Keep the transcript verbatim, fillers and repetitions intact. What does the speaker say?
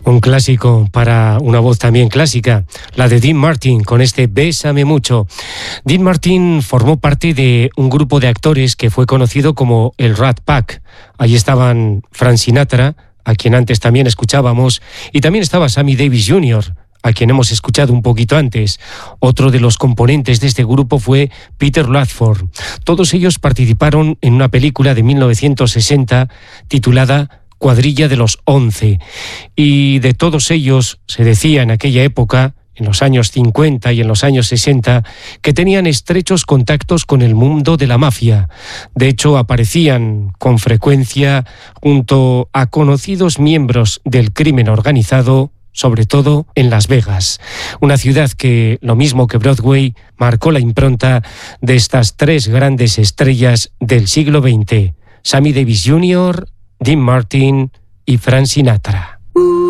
Un clásico para una voz también clásica, la de Dean Martin, con este Bésame mucho. Dean Martin formó parte de un grupo de actores que fue conocido como el Rat Pack. Allí estaban Frank Sinatra, a quien antes también escuchábamos, y también estaba Sammy Davis junior, a quien hemos escuchado un poquito antes. Otro de los componentes de este grupo fue Peter Ladford. Todos ellos participaron en una película de mil novecientos sesenta titulada Cuadrilla de los Once, y de todos ellos se decía en aquella época, en los años cincuenta y en los años sesenta, que tenían estrechos contactos con el mundo de la mafia. De hecho, aparecían con frecuencia junto a conocidos miembros del crimen organizado, sobre todo en Las Vegas, una ciudad que, lo mismo que Broadway, marcó la impronta de estas tres grandes estrellas del siglo veinte, Sammy Davis junior, Dean Martin y Frank Sinatra.